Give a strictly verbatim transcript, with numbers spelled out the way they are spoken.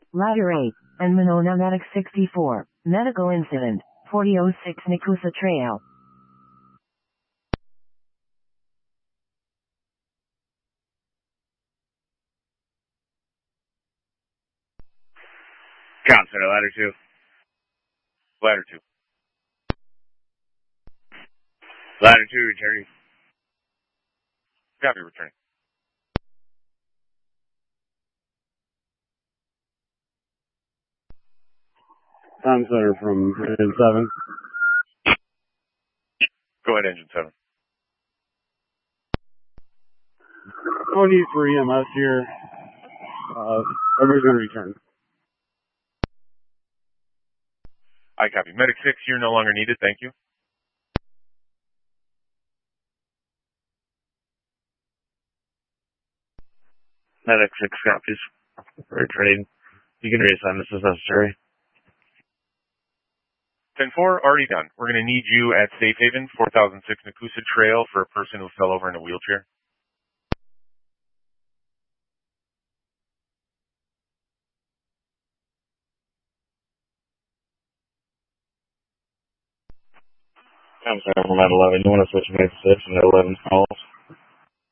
Ladder eight, and Monona Medic sixty-four, medical incident, forty oh six Nakusa Trail. Count center, ladder two. Ladder two. Ladder two, returning. Copy, returning. Time center from engine seven. Go ahead, engine seven. No need for E M S here. Uh, everybody's going to return. I copy. Medic six, you're no longer needed. Thank you. Medic six copies. Returning. You can reassign this as necessary. ten four, already done. We're going to need you at Safe Haven, four thousand six Nakusa Trail for a person who fell over in a wheelchair. I'm sorry, I'm at eleven. You want to switch me to six and eleven calls?